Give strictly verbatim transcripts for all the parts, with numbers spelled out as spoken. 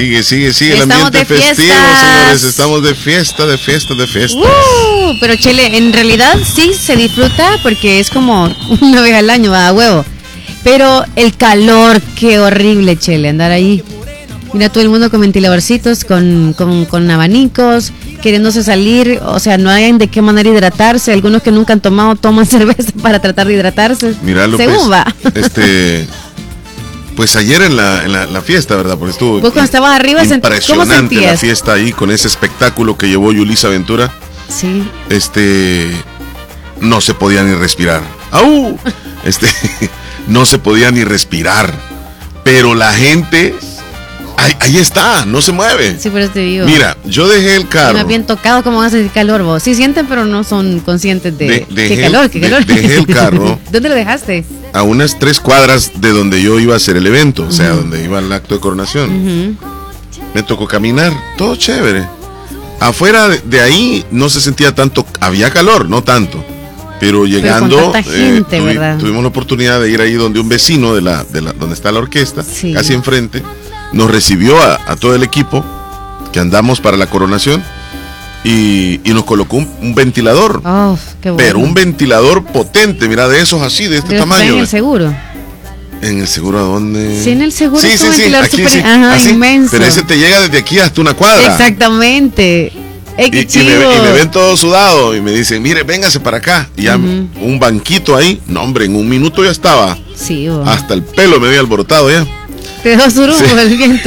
Sigue, sigue, sigue el Estamos ambiente de festivo, fiestas. señores. Estamos de fiesta, de fiesta, de fiesta. Uh, pero Chele, en realidad sí se disfruta porque es como una vez al año, a huevo. Pero el calor, qué horrible, Chele, andar ahí. Mira, todo el mundo con ventiladorcitos, con, con, con abanicos, queriéndose salir. O sea, no hay de qué manera hidratarse. Algunos que nunca han tomado toman cerveza para tratar de hidratarse. Mira, López, según va. Este, pues ayer en la, en la, la fiesta, ¿verdad? Porque estuvo Vos cuando estabas arriba, ¿cómo impresionante sentías? la fiesta ahí con ese espectáculo que llevó Yulisa Ventura. Sí. Este, no se podía ni respirar. ¡Au! Este, no se podía ni respirar. Pero la gente, ahí, ahí está, no se mueve. Sí, pero te digo. Mira, yo dejé el carro. Me bien tocado cómo hace el calor vos. Sí sienten, pero no son conscientes de, De- dejé- qué calor, qué de- calor. dejé el carro. ¿Dónde lo dejaste? A unas tres cuadras de donde yo iba a hacer el evento, o sea, Ujú. donde iba el acto de coronación. Ujú. Me tocó caminar, todo chévere. Afuera de, de ahí no se sentía tanto, había calor, no tanto. Pero llegando, con tanta gente, ¿verdad? tuvimos la oportunidad de ir ahí donde un vecino de la, de la donde está la orquesta, Sí. casi enfrente, nos recibió a, a todo el equipo que andamos para la coronación y, y nos colocó un, un ventilador. Oh, qué bueno. Pero un ventilador potente, mira, de esos así, de este Pero está tamaño. en el seguro. ¿En el seguro a dónde? Sí, en el seguro Sí, es sí, un sí, ventilador aquí súper- sí, ajá, así, inmenso. pero ese te llega desde aquí hasta una cuadra. Exactamente. ¡Ey, qué Y, y, chido! me, y me ven todo sudado y me dicen, mire, véngase para acá. Y ya Ujú. un banquito ahí, no hombre, en un minuto ya estaba. Sí, vos. Hasta el pelo me había alborotado ya. Te dejó surugo Sí. el viento.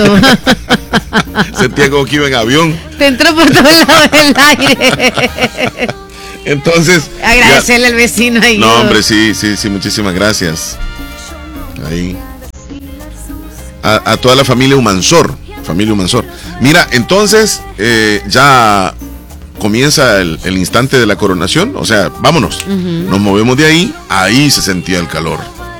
Sentía como que iba en avión. Te entró por todos lados el aire. Entonces. Agradecerle ya- al vecino ahí. No, vos. hombre, sí, sí, sí, muchísimas gracias. Ahí. A, a toda la familia Humansor. Familia Humansor. Mira, entonces, eh, ya comienza el, el instante de la coronación. O sea, vámonos. Ujú. Nos movemos de ahí. Ahí se sentía el calor.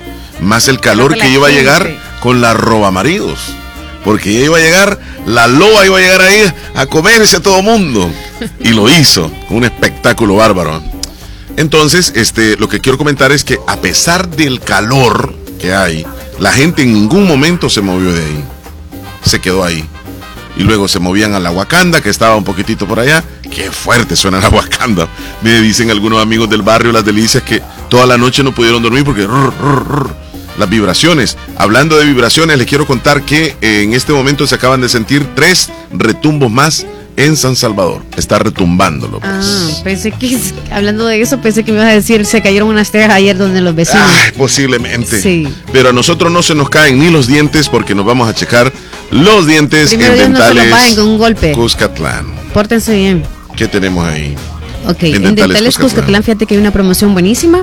Más el calor Pero que la iba a gente. llegar con la robamaridos. Porque ya iba a llegar, la loba iba a llegar ahí a comerse a todo mundo. Y lo hizo, un espectáculo bárbaro. Entonces, este, lo que quiero comentar es que a pesar del calor que hay, la gente en ningún momento se movió de ahí. Se quedó ahí. Y luego se movían a la Wakanda, que estaba un poquitito por allá. Qué fuerte suena la Wakanda. Me dicen algunos amigos del barrio Las Delicias que toda la noche no pudieron dormir porque rrr, rrr, rrr, las vibraciones. Hablando de vibraciones, les quiero contar que eh, en este momento se acaban de sentir tres retumbos más en San Salvador. Está retumbando, López. Ah, pensé que, hablando de eso, pensé que me ibas a decir, se cayeron unas tejas ayer donde los vecinos. Ay, posiblemente. Sí. Pero a nosotros no se nos caen ni los dientes porque nos vamos a checar los dientes Primero en Dios no se los Dentales paguen con un golpe. Cuscatlán. Pórtense bien. ¿Qué tenemos ahí? Ok, En en Dentales Dentales Cuscatlán. Cuscatlán, fíjate que hay una promoción buenísima.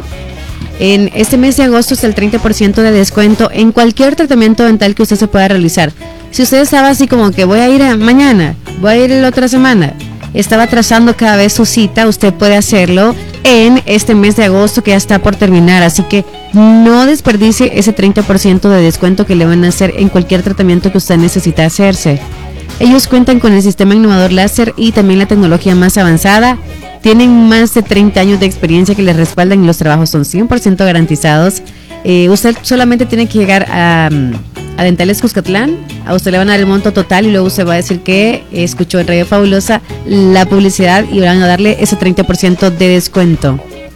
En este mes de agosto es el treinta por ciento de descuento en cualquier tratamiento dental que usted se pueda realizar. Si usted estaba así como que voy a ir a mañana, voy a ir la otra semana, estaba trazando cada vez su cita, usted puede hacerlo en este mes de agosto que ya está por terminar. Así que no desperdicie ese treinta por ciento de descuento que le van a hacer en cualquier tratamiento que usted necesita hacerse. Ellos cuentan con el sistema innovador láser y también la tecnología más avanzada. Tienen más de treinta años de experiencia que les respaldan y los trabajos son cien por ciento garantizados. Eh, usted solamente tiene que llegar a, a Dentales Cuscatlán. A usted le van a dar el monto total y luego usted va a decir que escuchó en Radio Fabulosa la publicidad y van a darle ese treinta por ciento de descuento.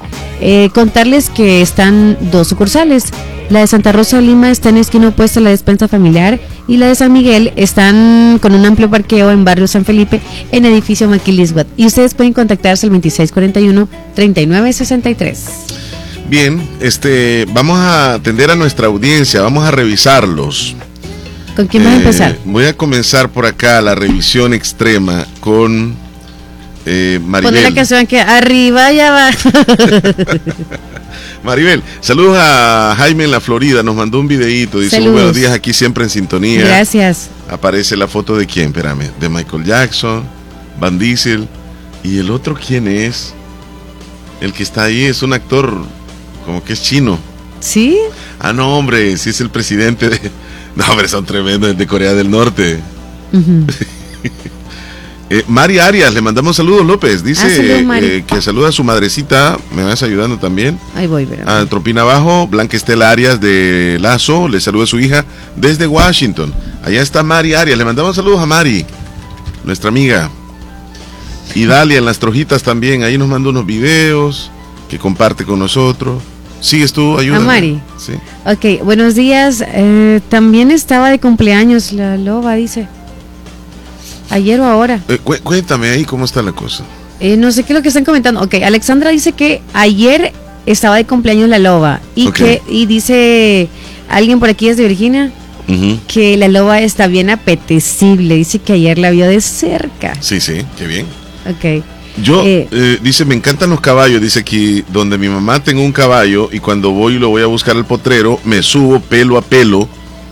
Eh, contarles que están dos sucursales. La de Santa Rosa de Lima está en esquina opuesta a la despensa familiar y la de San Miguel están con un amplio parqueo en barrio San Felipe en edificio Maquilisguat. Y ustedes pueden contactarse al veintiséis cuarenta y uno, treinta y nueve sesenta y tres. Bien, este, vamos a atender a nuestra audiencia, vamos a revisarlos. ¿Con quién vas a Eh, empezar? Voy a comenzar por acá la revisión extrema con eh, Maribel. Poner la canción que arriba y abajo. Maribel, saludos a Jaime en la Florida, nos mandó un videíto, dice Saludos. buenos días aquí siempre en sintonía. Gracias. Aparece la foto de quién, espérame, de Michael Jackson, Van Diesel, y el otro quién es, el que está ahí es un actor como que es chino. ¿Sí? Ah, no, hombre, sí es el presidente de... No, hombre, son tremendos de Corea del Norte. Uh-huh. Eh, Mari Arias, le mandamos saludos, López. Dice Ah, saludos, Mari. eh, que saluda a su madrecita. Me vas ayudando también. Ahí voy, pero. A Tropina Abajo, Blanca Estela Arias de Lazo, le saluda a su hija desde Washington. Allá está Mari Arias, le mandamos saludos a Mari, nuestra amiga. Y Dalia en Las Trojitas también, ahí nos mandó unos videos que comparte con nosotros. ¿Sigues tú? Ayúdame. A Mari. Sí. Ok, buenos días. Eh, también estaba de cumpleaños la loba, dice. Ayer o ahora. Eh, cu- cuéntame ahí cómo está la cosa. Eh, no sé qué es lo que están comentando. Ok, Alexandra dice que ayer estaba de cumpleaños la loba. Y Ok. que, y dice alguien por aquí desde Virginia Ujú. que la loba está bien apetecible. Dice que ayer la vio de cerca. Sí, sí, qué bien. Ok. Yo, Eh, eh, dice, me encantan los caballos, dice aquí, donde mi mamá tengo un caballo y cuando voy y lo voy a buscar al potrero, me subo pelo a pelo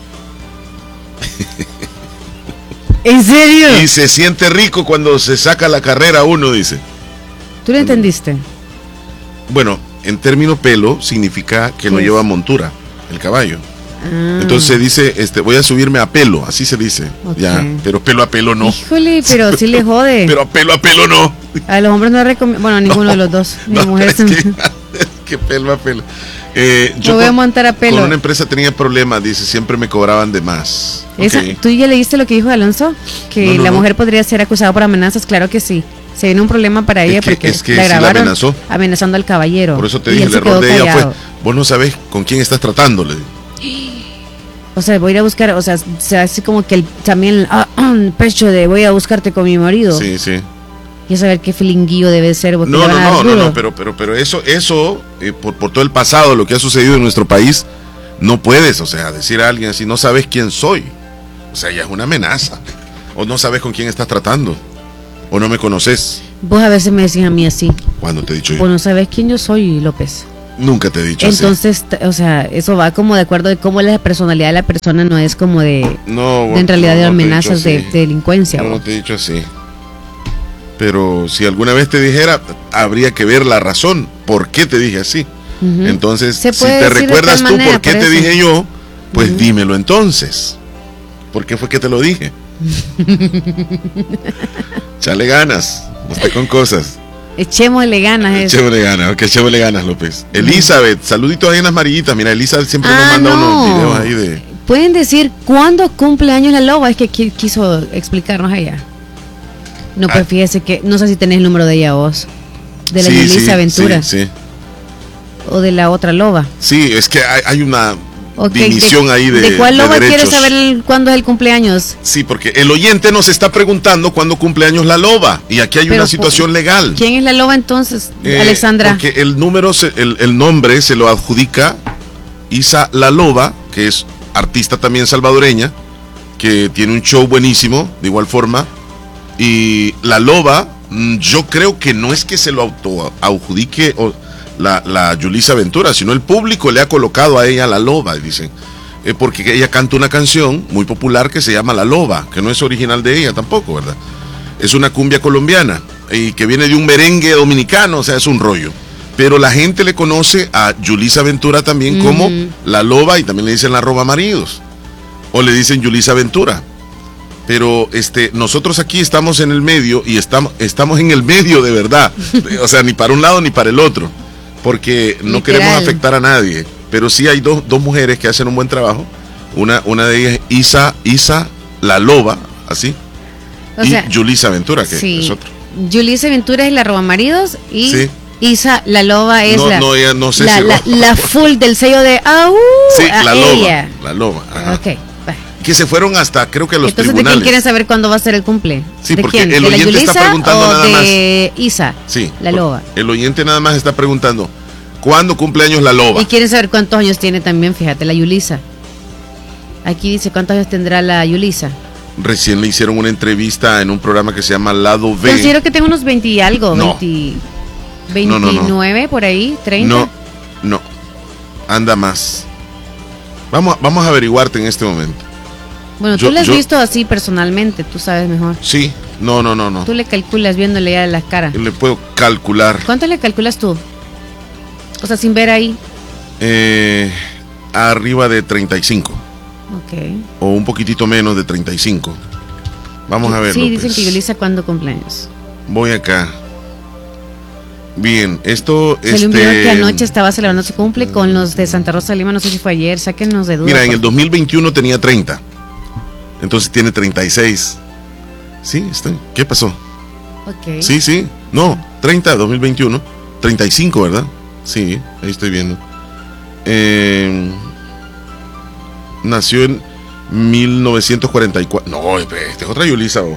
¿En serio? y se siente rico cuando se saca la carrera uno, dice. ¿Tú lo entendiste? Bueno, en término pelo significa que no ¿Qué es? lleva montura, el caballo. Ah. Entonces dice, este, voy a subirme a pelo, así se dice. Ok. Ya, pero pelo a pelo no. Híjole, pero sí le jode. Pero a pelo a pelo no. A los hombres no recomiendo. Bueno, ninguno de los dos. Ni No, mujeres. es que, es que pelo a pelo. Eh, Yo voy a con- montar a pelo. Con una empresa tenía problemas, dice, siempre me cobraban de más. Esa- Ok. ¿Tú ya leíste lo que dijo Alonso? Que No, no, la no. mujer podría ser acusada por amenazas. Claro que sí. Se viene un problema para Es ella que- porque es que la sí la grabaron amenazó. amenazando al caballero. Por eso te Y dije, él el se error quedó de ella callado. fue, vos no sabés con quién estás tratando, le digo. O sea, voy a ir a buscar, o sea, o sea, así como que el, también ah, ah, pecho de voy a buscarte con mi marido. Sí, sí. Y a saber qué filinguillo debe ser. Porque No, le no, van a dar no, no, duro. no, pero, pero, pero eso, eso, eh, por, por todo el pasado, lo que ha sucedido en nuestro país, no puedes, o sea, decir a alguien así, no sabes quién soy. O sea, ya es una amenaza. O no sabes con quién estás tratando. O no me conoces. Vos a veces me decís a mí así. Cuando te he dicho yo. Vos no sabes quién yo soy, López. Nunca te he dicho así. Entonces, t- o sea, eso va como de acuerdo de cómo la personalidad de la persona no es como de, No, de en realidad no, de no te he amenazas dicho de, así. de delincuencia. No, no vos. te he dicho así. Pero si alguna vez te dijera, habría que ver la razón. ¿Por qué te dije así? Ujú. Entonces, Se si puede te decir de recuerdas tal tú manera, por qué por te eso. dije yo, pues Ujú. dímelo entonces. ¿Por qué fue que te lo dije? Chale ganas, no esté con cosas. Echémosle ganas. eso. Echémosle ganas, ok, echémosle ganas, López. Elizabeth, saluditos ahí en las amarillitas. Mira, Elizabeth siempre nos Ah, manda no. unos videos ahí de. Pueden decir cuándo cumple años la loba. Es que qui- quiso explicarnos a ella. No, pues Ah. fíjese que no sé si tenés el número de ella vos. De la Sí, Yulisa sí, Aventura. Sí, sí. O de la otra loba. Sí, es que hay, hay una Ok, división ahí de. ¿De cuál de loba quiere derechos. saber el- cuándo es el cumpleaños? Sí, porque el oyente nos está preguntando cuándo cumple años la loba. Y aquí hay Pero, una situación legal. ¿Quién es la loba entonces, Eh, Alexandra? Porque el número, se- el, el nombre se lo adjudica Isa La Loba, que es artista también salvadoreña, que tiene un show buenísimo, de igual forma. Y La Loba, mm, yo creo que no es que se lo auto adjudique o la, la Yulisa Ventura, sino el público le ha colocado a ella La Loba, dicen. Eh, porque ella canta una canción muy popular que se llama La Loba, que no es original de ella tampoco, ¿verdad? Es una cumbia colombiana y que viene de un merengue dominicano, o sea, es un rollo. Pero la gente le conoce a Yulisa Ventura también como Ujú. La Loba y también le dicen La Roba Maridos. O le dicen Yulisa Ventura. Pero este, nosotros aquí estamos en el medio y estamos, estamos en el medio de verdad. O sea, ni para un lado ni para el otro. Porque no Literal. queremos afectar a nadie. Pero sí hay dos, dos mujeres que hacen un buen trabajo. Una, una de ellas es Isa, Isa La Loba, así. O y sea, Yulisa Ventura, que sí. es otro. Yulisa Ventura es la roba maridos y Sí. Isa la loba es No, la, no, ella no sé la, si la, roba. la full del sello de ¡au! Sí, a La Loba. ella. La Loba, ajá. Ok, va. Que se fueron hasta, creo que a los Entonces, ¿de tribunales. quién quieren saber cuándo va a ser el cumple? Sí, ¿De porque quién? el ¿De la oyente está Yulisa preguntando o nada de Isa, Sí. la por- loba? El oyente nada más está preguntando, ¿cuándo cumpleaños La Loba? Y quieren saber cuántos años tiene también, fíjate, la Yulisa. Aquí dice cuántos años tendrá la Yulisa. Recién le hicieron una entrevista en un programa que se llama Lado B. Considero que tengo unos veinte y algo, No. veinte, No, no, no. veintinueve por ahí, treinta. No, no. Anda más. Vamos, vamos a averiguarte en este momento. Bueno, Yo- tú la has yo- visto así personalmente, tú sabes mejor. Sí, no, no, no, no. Tú le calculas viéndole ya las caras. Le puedo calcular. ¿Cuánto le calculas tú? O sea, sin ver ahí. Eh, arriba de treinta y cinco. Ok. O un poquitito menos de treinta y cinco. Vamos a ver. Sí, López. dicen que Yulisa cuándo cumpleaños. Voy acá. Bien, esto es. Se le este... que anoche estaba celebrando su cumple con los de Santa Rosa de Lima, no sé si fue ayer, sáquenos de duda. Mira, en el dos mil veintiuno tenía treinta. Entonces tiene treinta y seis. Sí, está. ¿Qué pasó? Ok. Sí, sí. No, treinta, dos mil veintiuno. treinta y cinco, ¿verdad? Sí, ahí estoy viendo. Eh, nació en mil novecientos cuarenta y cuatro. No, esta es otra Yulisa. Oh.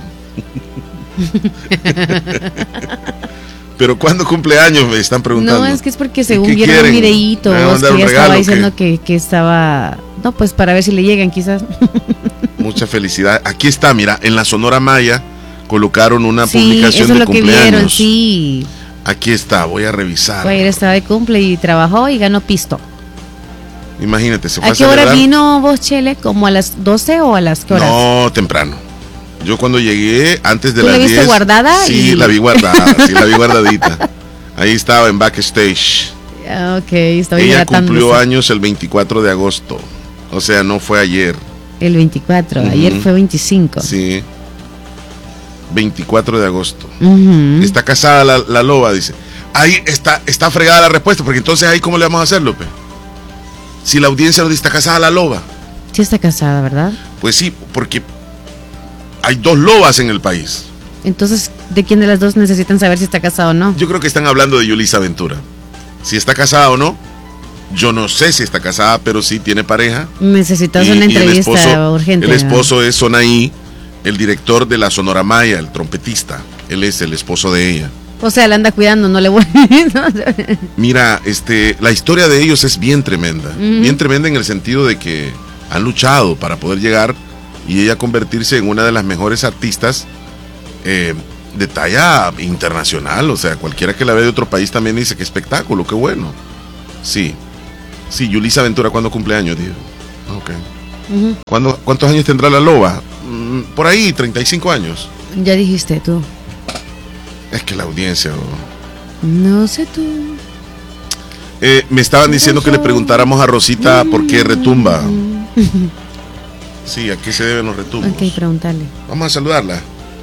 Pero ¿cuándo cumpleaños? Me están preguntando. No, es que es porque según ¿Qué vieron quieren? un videíto, ¿Me van a es mandar que un ella regalo, estaba o diciendo qué? que, que estaba... No, pues para ver si le llegan quizás. Mucha felicidad. Aquí está, mira, en la Sonora Maya colocaron una Sí, publicación eso de es lo que cumpleaños. vieron, sí. Aquí está, voy a revisar. Fue ayer estaba de cumple y trabajó y ganó pisto. Imagínate, se fue ¿A a qué hora celebrar. vino vos, Chele? ¿Como a las doce o a las qué horas? No, temprano. Yo cuando llegué, antes de ¿Tú las la viste diez. guardada? Sí, y... la vi guardada, sí, la vi guardadita. Ahí estaba en backstage. Ok, estaba Ella hidratándose. cumplió años el veinticuatro de agosto. O sea, no fue ayer. El veinticuatro, Ujú. ayer fue veinticinco. Sí. veinticuatro de agosto. Ujú. Está casada la, la loba, dice. Ahí está, está fregada la respuesta, porque entonces ahí cómo le vamos a hacer, López. Si la audiencia nos dice, está casada la loba. Sí está casada, ¿verdad? Pues sí, porque hay dos lobas en el país. Entonces, ¿de quién de las dos necesitan saber si está casada o no? Yo creo que están hablando de Yulisa Ventura. Si está casada o no, yo no sé si está casada, pero sí tiene pareja. Necesitas Y- una y el entrevista esposo- urgente. El esposo es Sonaí, el director de la Sonora Maya, el trompetista. Él es el esposo de ella. O sea, la anda cuidando, no le voy. Mira, este, la historia de ellos es bien tremenda. Ujú. Bien tremenda en el sentido de que han luchado para poder llegar y ella convertirse en una de las mejores artistas eh, de talla internacional. O sea, cualquiera que la ve de otro país también dice que espectáculo, qué bueno. Sí. Sí, Yulisa Ventura, ¿cuándo cumpleaños, tío? Ok. Ujú. ¿Cuándo, ¿Cuántos años tendrá la loba? Mm, por ahí, treinta y cinco años. Ya dijiste tú. Es que la audiencia... oh. No sé tú. Eh, me estaban diciendo que le preguntáramos a Rosita por qué retumba. Sí, ¿a qué se deben los retumbos? Ok, pregúntale. Vamos a saludarla.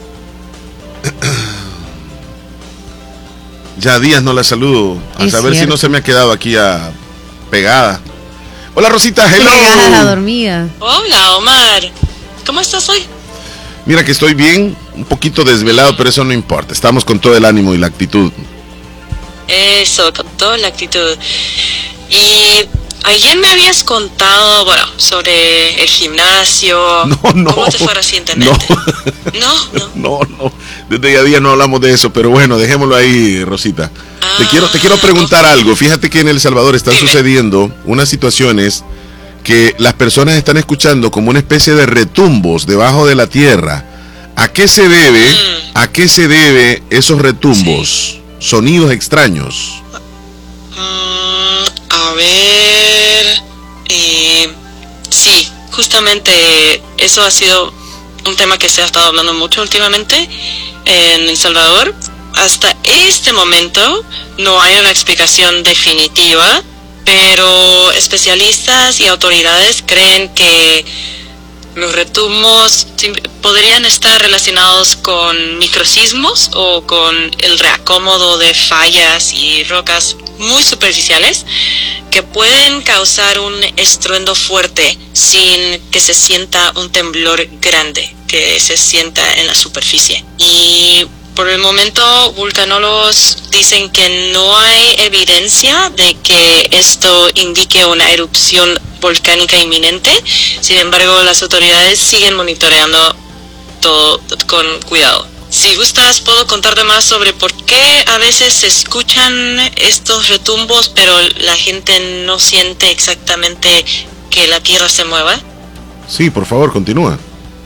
Ya días no la saludo. A Es saber si cierto. no se me ha quedado aquí a... pegada. Hola Rosita, hello. Pegada, dormida. Hola, Omar. ¿Cómo estás hoy? Mira que estoy bien, un poquito desvelado, pero eso no importa. Estamos con todo el ánimo y la actitud. Eso, con toda la actitud. Y ayer me habías contado, bueno, sobre el gimnasio. No, no. ¿Cómo te fue recientemente? No, no. No, no. Desde ya día no hablamos de eso, pero bueno, dejémoslo ahí, Rosita. Ah, Te quiero, te quiero preguntar ok. algo. Fíjate que en El Salvador están Dime. sucediendo unas situaciones que las personas están escuchando como una especie de retumbos debajo de la tierra. ¿A qué se debe? Mm. ¿A qué se debe esos retumbos? Sonidos extraños. Mm, a ver. Eh, sí, justamente eso ha sido un tema que se ha estado hablando mucho últimamente en El Salvador. Hasta este momento no hay una explicación definitiva, pero especialistas y autoridades creen que los retumbos sim- podrían estar relacionados con microsismos o con el reacomodo de fallas y rocas muy superficiales que pueden causar un estruendo fuerte sin que se sienta un temblor grande que se sienta en la superficie. Y por el momento, vulcanólogos dicen que no hay evidencia de que esto indique una erupción volcánica inminente. Sin embargo, las autoridades siguen monitoreando todo con cuidado. Si gustas, puedo contarte más sobre por qué a veces se escuchan estos retumbos, pero la gente no siente exactamente que la tierra se mueva. Sí, por favor, continúa.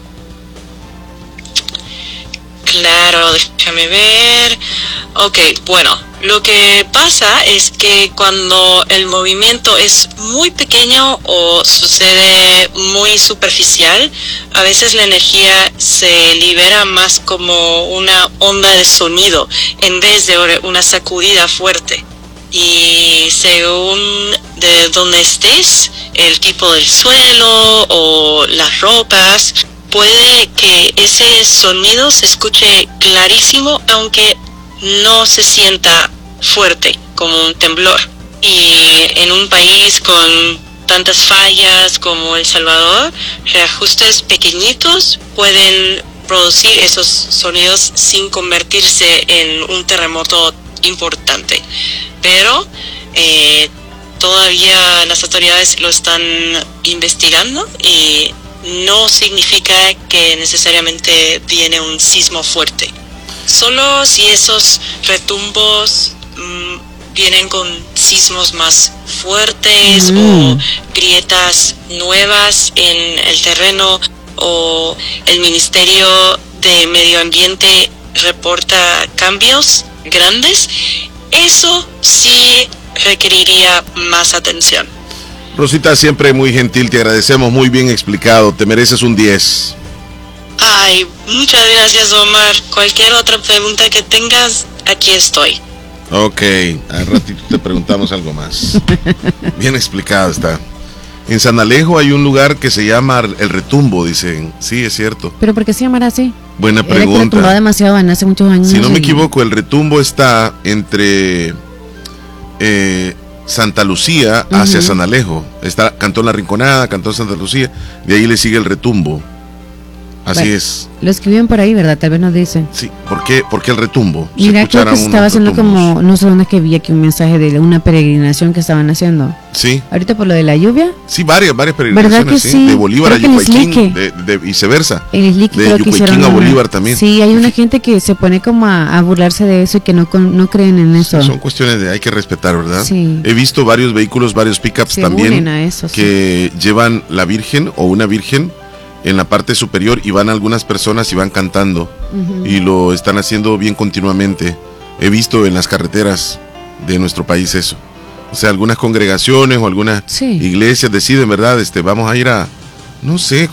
Claro, déjame ver. Ok, bueno, lo que pasa es que cuando el movimiento es muy pequeño o sucede muy superficial, a veces la energía se libera más como una onda de sonido en vez de una sacudida fuerte. Y según de dónde estés, el tipo del suelo o las rocas, puede que ese sonido se escuche clarísimo, aunque no se sienta fuerte como un temblor. Y en un país con tantas fallas como El Salvador, reajustes pequeñitos pueden producir esos sonidos sin convertirse en un terremoto importante. Pero eh, todavía las autoridades lo están investigando y no significa que necesariamente viene un sismo fuerte. Solo si esos retumbos mmm, vienen con sismos más fuertes mm. o grietas nuevas en el terreno, o el Ministerio de Medio Ambiente reporta cambios grandes, eso sí requeriría más atención. Rosita, siempre muy gentil, te agradecemos, muy bien explicado, te mereces un diez. Ay, muchas gracias, Omar. Cualquier otra pregunta que tengas, aquí estoy. Ok, al ratito te preguntamos algo más. Bien explicado está. En San Alejo hay un lugar que se llama El Retumbo, dicen. Sí, es cierto. ¿Pero por qué se llamará así? Buena Era pregunta. que retumbaba demasiado hace muchos años. Si no y... me equivoco, El Retumbo está entre eh, Santa Lucía hacia uh-huh. San Alejo. Está Cantón La Rinconada, Cantón Santa Lucía. De ahí le sigue El Retumbo. Así bueno, es. Lo escriben por ahí, ¿verdad? Tal vez nos dicen. Sí, ¿por qué, ¿por qué El Retumbo? Mira, creo que se estaba haciendo retumbos. Como, no sé dónde es que vi aquí un mensaje de una peregrinación que estaban haciendo. Sí. Ahorita por lo de la lluvia. Sí, varias, varias peregrinaciones, ¿sí? sí? De Bolívar creo a Yucuayquín, de, de viceversa. En Islique, de Yucuayquín a Bolívar también. Sí, hay una gente que se pone como a, a burlarse de eso y que no, no creen en eso. Sí, son cuestiones de hay que respetar, ¿verdad? Sí. He visto varios vehículos, varios pickups se también a eso, que sí. llevan la Virgen o una Virgen en la parte superior y van algunas personas y van cantando uh-huh. y lo están haciendo bien continuamente. He visto en las carreteras de nuestro país eso. O sea, algunas congregaciones o algunas sí. iglesias deciden, ¿verdad? Este, vamos a ir a, no sé,